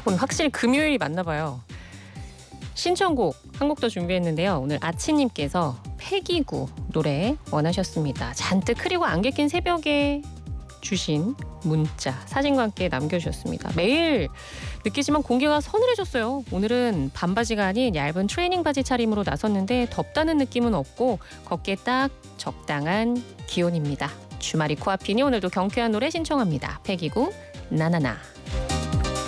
오늘 확실히 금요일이 맞나 봐요. 신청곡 한 곡 더 준비했는데요. 오늘 아치님께서 패기구 노래 원하셨습니다. 잔뜩 흐리고 안개 낀 새벽에 주신 문자, 사진과 함께 남겨주셨습니다. 매일 느끼지만 공기가 서늘해졌어요. 오늘은 반바지가 아닌 얇은 트레이닝 바지 차림으로 나섰는데 덥다는 느낌은 없고 걷기에 딱 적당한 기온입니다. 주말이 코앞이니 오늘도 경쾌한 노래 신청합니다. 패기구 나나나.